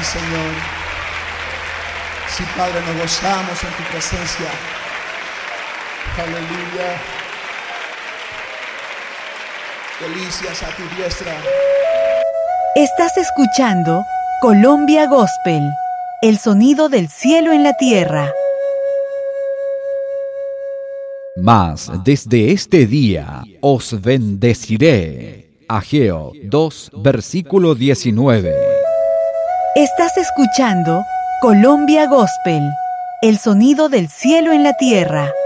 Sí, Señor. Sí, Padre, nos gozamos en tu presencia. Aleluya. Delicias a tu diestra. Estás escuchando Colombia Gospel, el sonido del cielo en la tierra. Mas desde este día os bendeciré. Ageo 2, versículo 19. Estás escuchando Colombia Gospel, el sonido del cielo en la tierra.